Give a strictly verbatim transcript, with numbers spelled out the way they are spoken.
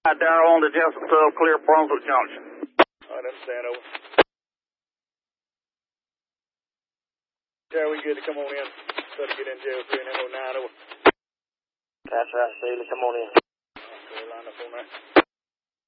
Right there on the Jessup twelve, clear Brunswick Junction. I understand, over. Jared, we good to come on in. Try to get in jail three and oh nine, over. That's right, Staley, come on in. Okay, line up on there.